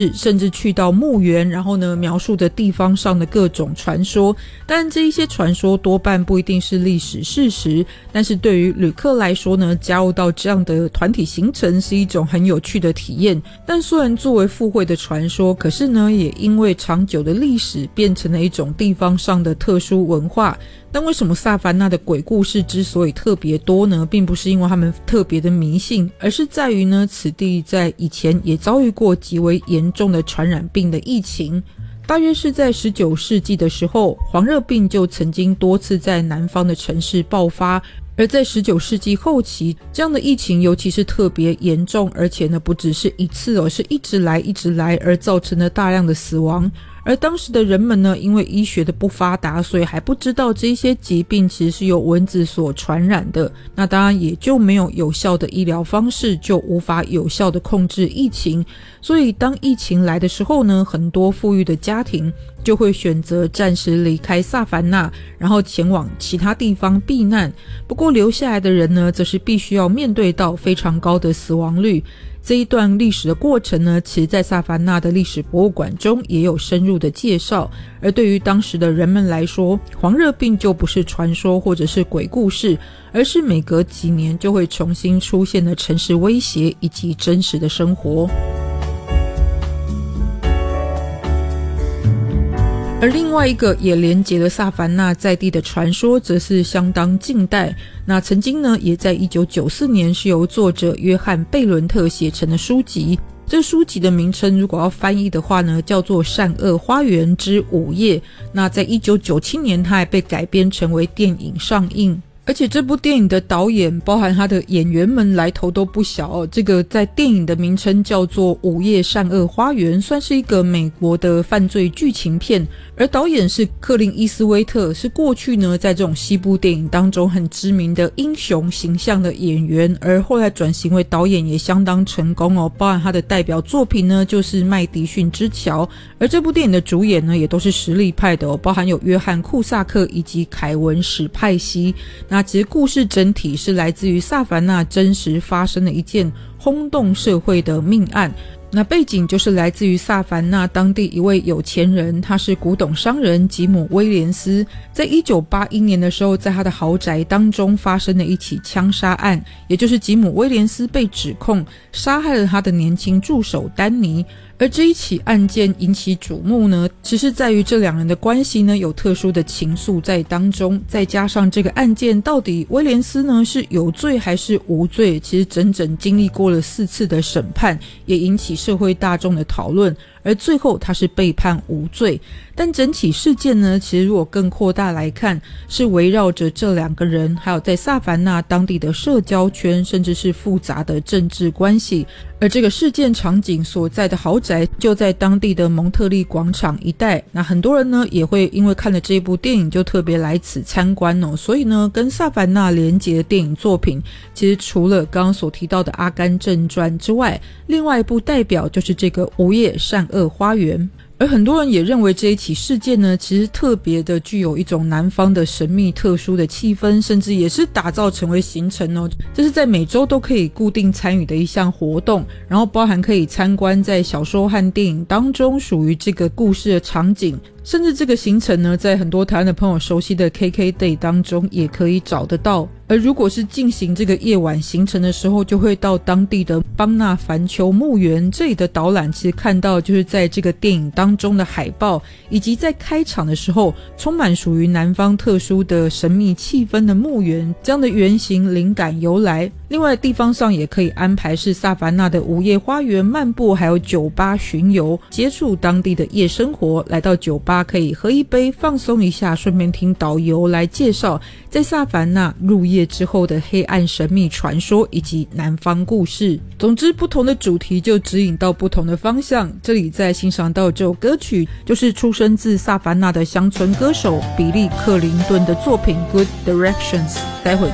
甚至去到墓园，然后呢描述的地方上的各种传说。但这一些传说多半不一定是历史事实，但是对于旅客来说呢，加入到这样的团体行程是一种很有趣的体验。但虽然作为附会的传说，可是呢也因为长久的历史变成了一种地方上的特殊文化。但为什么萨凡纳的鬼故事之所以特别多呢，并不是因为他们特别的迷信，而是在于呢此地在以前也遭遇过极为严重的传染病的疫情。大约是在19世纪的时候，黄热病就曾经多次在南方的城市爆发。而在19世纪后期，这样的疫情尤其是特别严重，而且呢不只是一次而是一直来，而造成了大量的死亡。而当时的人们呢，因为医学的不发达，所以还不知道这些疾病其实是由蚊子所传染的。那当然也就没有有效的医疗方式，就无法有效的控制疫情。所以当疫情来的时候呢，很多富裕的家庭就会选择暂时离开萨凡纳，然后前往其他地方避难。不过留下来的人呢，则是必须要面对到非常高的死亡率。这一段历史的过程呢，其实在萨凡纳的历史博物馆中也有深入的介绍。而对于当时的人们来说，黄热病就不是传说或者是鬼故事，而是每隔几年就会重新出现的城市威胁以及真实的生活。而另外一个也连结了萨凡纳在地的传说，则是相当近代。那曾经呢，也在1994年是由作者约翰贝伦特写成的书籍。这书籍的名称如果要翻译的话呢，叫做《善恶花园之午夜》。那在1997年，它还被改编成为电影上映。而且这部电影的导演包含他的演员们来头都不小哦。这个在电影的名称叫做《午夜善恶花园》，算是一个美国的犯罪剧情片。而导演是克林伊斯威特，是过去呢在这种西部电影当中很知名的英雄形象的演员，而后来转型为导演也相当成功哦。包含他的代表作品呢就是《麦迪逊之桥》，而这部电影的主演呢也都是实力派的哦，包含有约翰库萨克以及凯文史派西。那其实故事整体是来自于萨凡纳真实发生的一件轰动社会的命案。那背景就是来自于萨凡纳当地一位有钱人，他是古董商人吉姆威廉斯。在1981年的时候，在他的豪宅当中发生了一起枪杀案，也就是吉姆威廉斯被指控杀害了他的年轻助手丹尼。而这一起案件引起瞩目呢，只是在于这两人的关系呢有特殊的情愫在当中，再加上这个案件到底威廉斯呢是有罪还是无罪，其实整整经历过了4次的审判，也引起社会大众的讨论。而最后他是被判无罪。但整起事件呢，其实如果更扩大来看，是围绕着这两个人，还有在萨凡纳当地的社交圈，甚至是复杂的政治关系。而这个事件场景所在的豪宅就在当地的蒙特利广场一带。那很多人呢也会因为看了这部电影就特别来此参观哦。所以呢，跟萨凡纳连结的电影作品，其实除了刚刚所提到的《阿甘正传》之外，另外一部代表就是这个《午夜善恶花园》。而很多人也认为这一起事件呢，其实特别的具有一种南方的神秘特殊的气氛，甚至也是打造成为行程哦。这是在每周都可以固定参与的一项活动，然后包含可以参观在小说和电影当中属于这个故事的场景。甚至这个行程呢，在很多台湾的朋友熟悉的 KKday 当中也可以找得到。而如果是进行这个夜晚行程的时候，就会到当地的邦纳凡丘墓园。这里的导览其实看到就是在这个电影当中的海报，以及在开场的时候充满属于南方特殊的神秘气氛的墓园，这样的原型灵感由来。另外地方上也可以安排是萨凡纳的午夜花园漫步，还有酒吧巡游，接触当地的夜生活。来到酒吧可以喝一杯放松一下，顺便听导游来介绍在萨凡纳入夜之后的黑暗神秘传说以及南方故事。总之不同的主题就指引到不同的方向。这里在欣赏到这首歌曲，就是出生自萨凡纳的乡村歌手比利克林顿的作品 Good Directions。待会